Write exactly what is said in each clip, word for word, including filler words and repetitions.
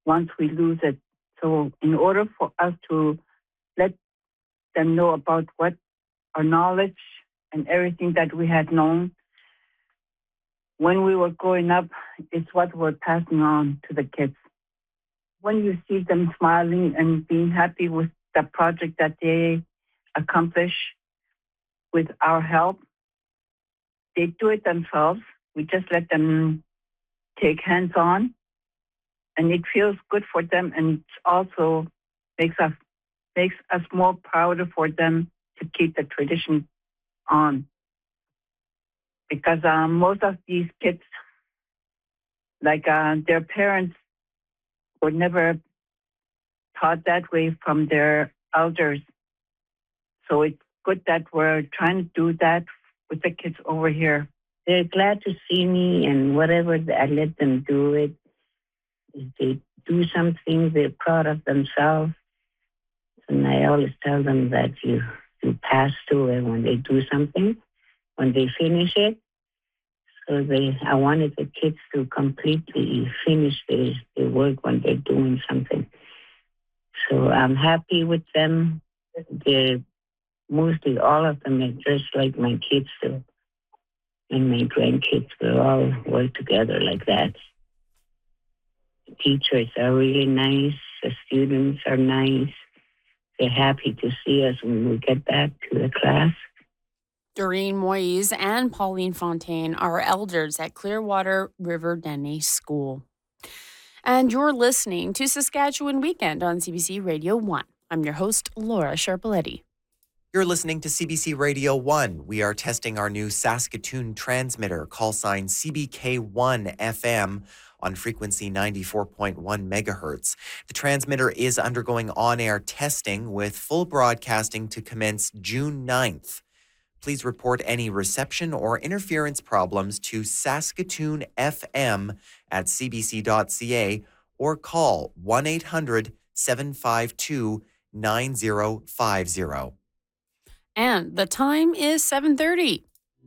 once we lose it. So in order for us to let them know about what our knowledge and everything that we had known when we were growing up is what we're passing on to the kids. When you see them smiling and being happy with the project that they accomplish with our help, they do it themselves. We just let them take hands-on, and it feels good for them, and it also makes us makes us more prouder for them to keep the tradition on. Because um, most of these kids, like uh, their parents, were never taught that way from their elders. So it's good that we're trying to do that with the kids over here. They're glad to see me, and whatever I let them do it. If they do something, they're proud of themselves. And I always tell them that you, you pass through it when they do something, when they finish it. So they, I wanted the kids to completely finish their, their work when they're doing something. So I'm happy with them. They're mostly all of them are just like my kids do. And my grandkids will all work together like that. The teachers are really nice. The students are nice. They're happy to see us when we get back to the class. Doreen Moise and Pauline Fontaine are elders at Clearwater River Dene School. And you're listening to Saskatchewan Weekend on C B C Radio one. I'm your host, Laura Sharpaletti. You're listening to C B C Radio one. We are testing our new Saskatoon transmitter, call sign C B K one F M, on frequency ninety-four point one megahertz. The transmitter is undergoing on-air testing with full broadcasting to commence June ninth. Please report any reception or interference problems to Saskatoon F M at c b c dot c a or call one eight hundred seven five two nine zero five zero. And the time is seven thirty.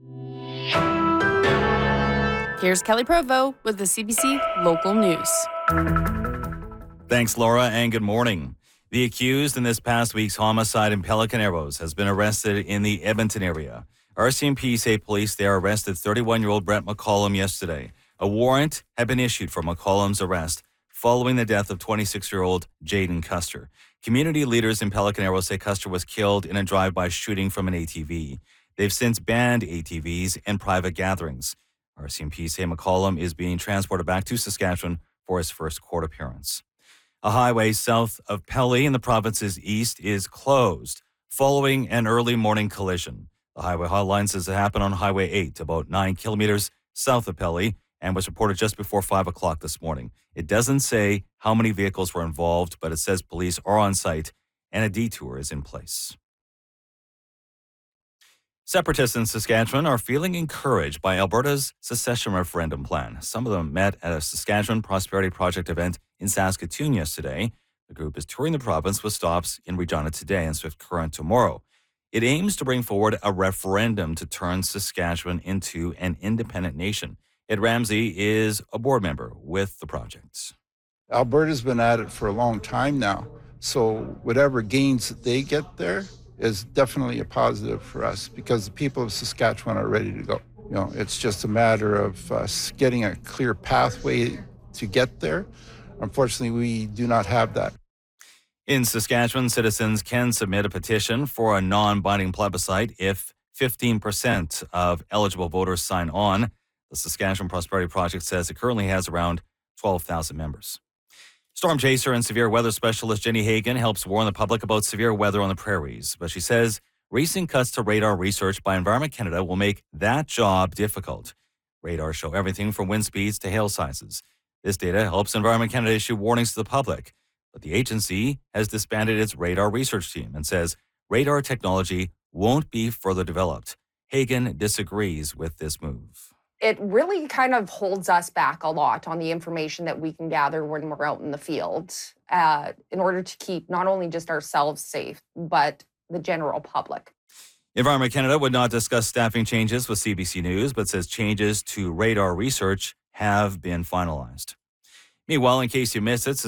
Here's Kelly Provo with the C B C Local News. Thanks, Laura, and good morning. The accused in this past week's homicide in Pelican Arrows has been arrested in the Edmonton area. R C M P say police there arrested thirty-one-year-old Brett McCollum yesterday. A warrant had been issued for McCollum's arrest following the death of twenty-six-year-old Jaden Custer. Community leaders in Pelican Arrows say Custer was killed in a drive-by shooting from an A T V. They've since banned A T Vs and private gatherings. R C M P say McCollum is being transported back to Saskatchewan for his first court appearance. A highway south of Pelly in the province's east is closed following an early morning collision. The highway hotline says it happened on Highway eight, about nine kilometers south of Pelly, and was reported just before five o'clock this morning. It doesn't say how many vehicles were involved, but it says police are on site and a detour is in place. Separatists in Saskatchewan are feeling encouraged by Alberta's secession referendum plan. Some of them met at a Saskatchewan Prosperity Project event in Saskatoon yesterday. The group is touring the province with stops in Regina today and Swift Current tomorrow. It aims to bring forward a referendum to turn Saskatchewan into an independent nation. Ed Ramsey is a board member with the project. Alberta's been at it for a long time now, so whatever gains that they get there is definitely a positive for us because the people of Saskatchewan are ready to go. You know, it's just a matter of us getting a clear pathway to get there. Unfortunately, we do not have that. In Saskatchewan, citizens can submit a petition for a non-binding plebiscite if fifteen percent of eligible voters sign on. The Saskatchewan Prosperity Project says it currently has around twelve thousand members. Storm chaser and severe weather specialist Jenny Hagan helps warn the public about severe weather on the prairies. But she says recent cuts to radar research by Environment Canada will make that job difficult. Radar show everything from wind speeds to hail sizes. This data helps Environment Canada issue warnings to the public. But the agency has disbanded its radar research team and says radar technology won't be further developed. Hagan disagrees with this move. It really kind of holds us back a lot on the information that we can gather when we're out in the field uh, in order to keep not only just ourselves safe, but the general public. Environment Canada would not discuss staffing changes with C B C News, but says changes to radar research have been finalized. Meanwhile, in case you missed it,